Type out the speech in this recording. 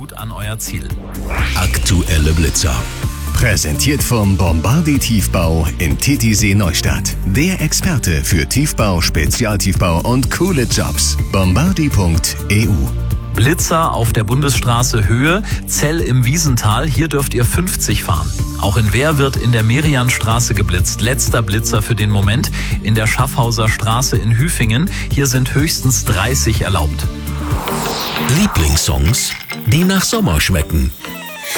gut an euer Ziel. Aktuelle Blitzer. Präsentiert vom Bombardi Tiefbau in Titisee Neustadt. Der Experte für Tiefbau, Spezialtiefbau und coole Jobs. Bombardi.eu. Blitzer auf der Bundesstraße Höhe, Zell im Wiesental. Hier dürft ihr 50 fahren. Auch in Wehr wird in der Merianstraße geblitzt. Letzter Blitzer für den Moment in der Schaffhauser Straße in Hüfingen. Hier sind höchstens 30 erlaubt. Lieblingssongs, die nach Sommer schmecken.